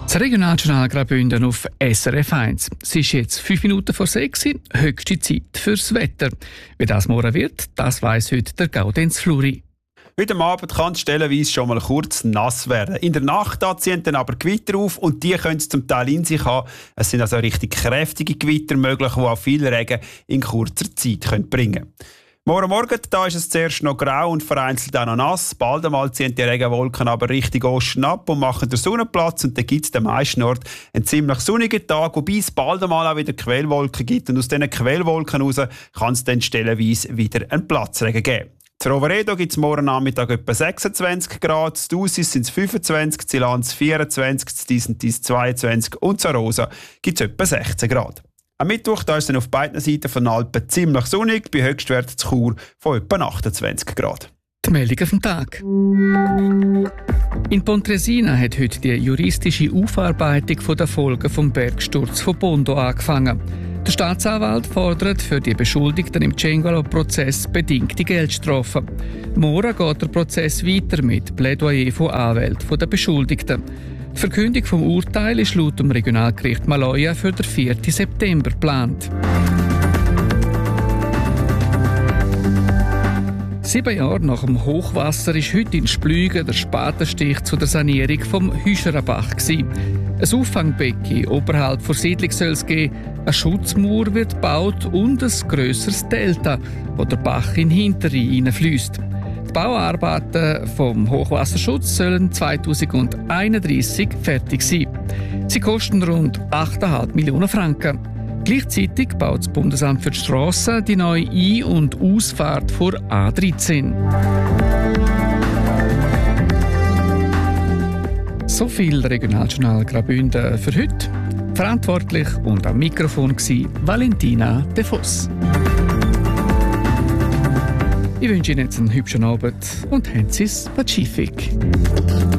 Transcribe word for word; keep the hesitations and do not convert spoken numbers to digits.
Das Regionaljournal Graubünden auf S R F eins. Es ist jetzt fünf Minuten vor sechs, höchste Zeit fürs Wetter. Wie das morgen wird, das weiss heute der Gaudenz Fluri. Heute Abend kann es stellenweise schon mal kurz nass werden. In der Nacht da ziehen dann aber Gewitter auf und die können es zum Teil in sich haben. Es sind also richtig kräftige Gewitter möglich, die auch viel Regen in kurzer Zeit können bringen können. Morgen Morgen da ist es zuerst noch grau und vereinzelt auch noch nass. Bald einmal ziehen die Regenwolken aber Richtung Osten ab und machen den Sonnenplatz. Und dann gibt es den meisten Ort einen ziemlich sonnigen Tag, wobei es bald einmal auch wieder Quellwolken gibt. Und aus diesen Quellwolken heraus kann es dann stellenweise wieder einen Platzregen geben. In Roveredo gibt es morgen Nachmittag etwa sechsundzwanzig Grad, in Thusis sind es fünfundzwanzig, in Lanz vierundzwanzig, in Disentis zweiundzwanzig und in Rosa gibt es etwa sechzehn Grad. Am Mittwoch da ist es dann auf beiden Seiten von Alpen ziemlich sonnig, bei Höchstwerten zu Chur von etwa achtundzwanzig Grad. Die Meldungen vom Tag. In Pontresina hat heute die juristische Aufarbeitung der Folgen des Bergsturz von Bondo angefangen. Der Staatsanwalt fordert für die Beschuldigten im Cengolo-Prozess bedingte Geldstrafen. Morgen geht der Prozess weiter mit Plädoyer von Anwälten der Beschuldigten. Die Verkündung vom Urteil ist laut dem Regionalgericht Maloja für den vierten September geplant. Sieben Jahre nach dem Hochwasser ist heute in Splügen der Spatenstich zu der Sanierung vom Hüscherenbach gewesen. Ein Auffangbecken oberhalb der Siedlung soll es geben, eine Schutzmauer wird gebaut und ein grösseres Delta, wo der Bach in den Hinterrhein hineinfliesst. Die Bauarbeiten vom Hochwasserschutz sollen zweitausendeinunddreissig fertig sein. Sie kosten rund acht Komma fünf Millionen Franken. Gleichzeitig baut das Bundesamt für die Strassen die neue Ein- und Ausfahrt vor A dreizehn. So viel Regionaljournal Graubünden für heute. Verantwortlich und am Mikrofon war Valentina De Voss. Ich wünsche Ihnen jetzt einen hübschen Abend und haben Sie es Pazifik.